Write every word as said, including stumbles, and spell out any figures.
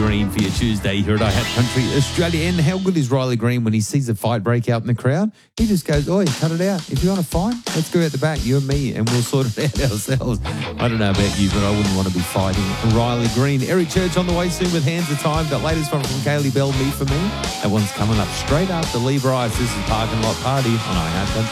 Green for your Tuesday here at I Hat Country Australia. And how good is Riley Green when he sees a fight break out in the crowd? He just goes, "Oi, cut it out. If you want to fight, let's go out the back, you and me, and we'll sort it out ourselves." I don't know about you, but I wouldn't want to be fighting Riley Green. Eric Church on the way soon with Hands of Time. The latest one from Kaylee Bell, Me For Me. That one's coming up straight after Lee Bryce. This is Parking Lot Party on I Hat Country.